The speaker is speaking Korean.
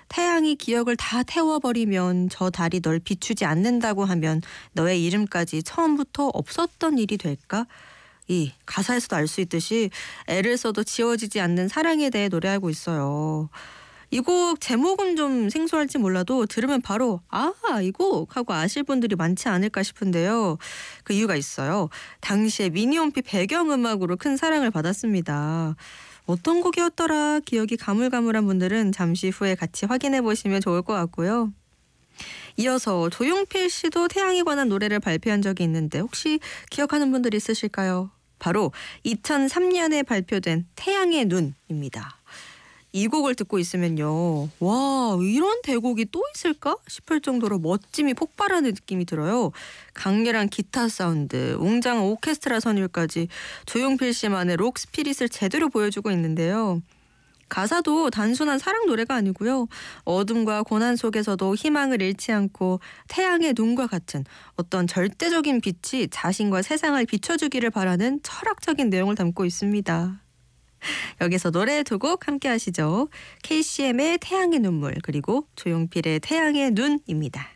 태양이 기억을 다 태워버리면 저 달이 널 비추지 않는다고 하면 너의 이름까지 처음부터 없었던 일이 될까? 이 가사에서도 알 수 있듯이 애를 써도 지워지지 않는 사랑에 대해 노래하고 있어요. 이 곡 제목은 좀 생소할지 몰라도 들으면 바로 이 곡 하고 아실 분들이 많지 않을까 싶은데요. 그 이유가 있어요. 당시에 미니홈피 배경음악으로 큰 사랑을 받았습니다. 어떤 곡이었더라 기억이 가물가물한 분들은 잠시 후에 같이 확인해 보시면 좋을 것 같고요. 이어서 조용필 씨도 태양에 관한 노래를 발표한 적이 있는데 혹시 기억하는 분들 있으실까요? 바로 2003년에 발표된 태양의 눈입니다. 이 곡을 듣고 있으면요. 와, 이런 대곡이 또 있을까 싶을 정도로 멋짐이 폭발하는 느낌이 들어요. 강렬한 기타 사운드, 웅장한 오케스트라 선율까지 조용필 씨만의 록 스피릿을 제대로 보여주고 있는데요. 가사도 단순한 사랑 노래가 아니고요. 어둠과 고난 속에서도 희망을 잃지 않고 태양의 눈과 같은 어떤 절대적인 빛이 자신과 세상을 비춰주기를 바라는 철학적인 내용을 담고 있습니다. 여기서 노래 두 곡 함께 하시죠. KCM의 태양의 눈물 그리고 조용필의 태양의 눈입니다.